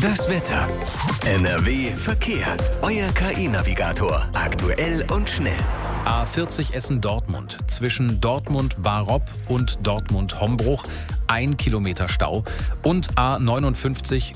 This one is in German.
Das Wetter. NRW Verkehr. Euer KI-Navigator. Aktuell und schnell. A40 Essen-Dortmund. Zwischen Dortmund-Barop und Dortmund-Hombruch 1 Kilometer Stau. Und A59